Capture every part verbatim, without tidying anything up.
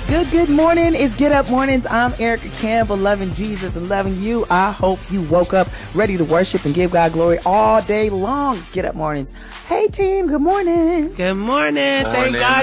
Good, good morning. It's Get Up Mornings. I'm Erica Campbell, loving Jesus and loving you. I hope you woke up ready to worship and give God glory all day long. It's Get Up Mornings. Hey, team. Good morning. Good morning. morning Thank God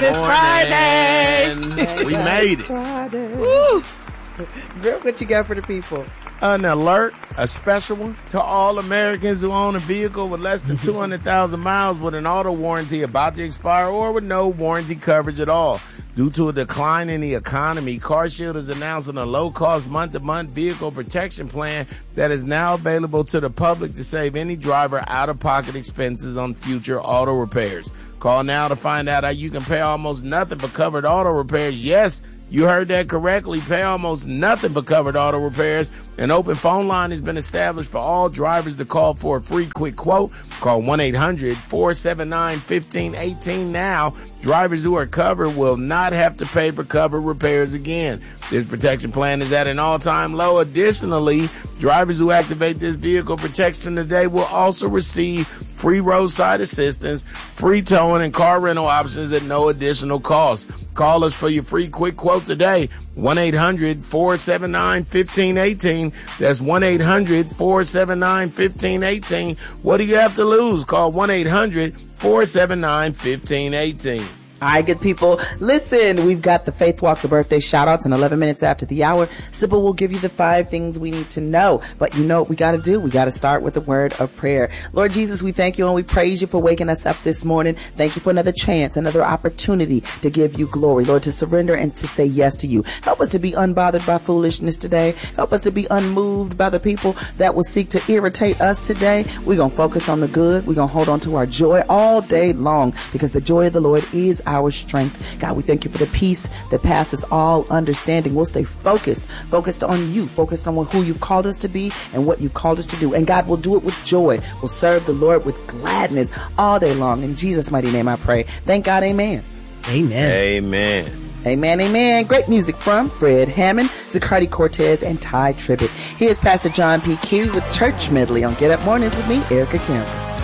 morning. it's Friday. We made it. Friday. Woo. Girl, what you got for the people? An alert, a special one to all Americans who own a vehicle with less than two hundred thousand miles with an auto warranty about to expire or with no warranty coverage at all. Due to a decline in the economy, CarShield is announcing a low-cost month-to-month vehicle protection plan that is now available to the public to save any driver out-of-pocket expenses on future auto repairs. Call now to find out how you can pay almost nothing for covered auto repairs. Yes, you heard that correctly. Pay almost nothing for covered auto repairs. An open phone line has been established for all drivers to call for a free quick quote. Call one eight hundred four seven nine one five one eight now. Drivers who are covered will not have to pay for covered repairs again. This protection plan is at an all-time low. Additionally, drivers who activate this vehicle protection today will also receive free roadside assistance, free towing, and car rental options at no additional cost. Call us for your free quick quote today. one eight hundred four seven nine one five one eight. That's one eight hundred four seven nine one five one eight. What do you have to lose? Call one eight hundred four seven nine one five one eight. All right, good people. Listen, we've got the Faith Walk, the birthday shout-outs, in eleven minutes after the hour. Sybil will give you the five things we need to know. But you know what we got to do? We got to start with a word of prayer. Lord Jesus, we thank you and we praise you for waking us up this morning. Thank you for another chance, another opportunity to give you glory, Lord, to surrender and to say yes to you. Help us to be unbothered by foolishness today. Help us to be unmoved by the people that will seek to irritate us today. We're going to focus on the good. We're going to hold on to our joy all day long because the joy of the Lord is our strength. God, we thank you for the peace that passes all understanding. We'll stay focused, focused on you, focused on who you've called us to be and what you've called us to do. And God, will do it with joy. We'll serve the Lord with gladness all day long. In Jesus' mighty name I pray. Thank God. Amen. Amen. Amen. Amen, amen. Great music from Fred Hammond, Zacardi Cortez, and Ty Tribbett. Here's Pastor John P. Q with Church Medley on Get Up Mornings with me, Erica Campbell.